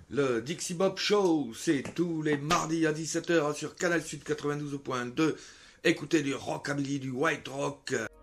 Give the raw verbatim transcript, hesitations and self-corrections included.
Le Dixie Bob Show, c'est tous les mardis à dix-sept heures sur Canal Sud quatre-vingt-douze point deux. Écoutez du rockabilly, du white rock.